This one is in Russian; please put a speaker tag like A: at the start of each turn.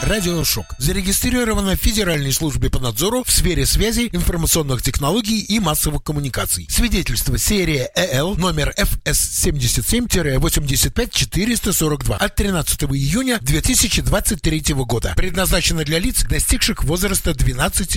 A: «Радиошок». Зарегистрировано в Федеральной службе по надзору в сфере связи, информационных технологий и массовых коммуникаций. Свидетельство серия ЭЛ номер ФС-77-85442 от 13 июня 2023 года. Предназначено для лиц, достигших возраста 12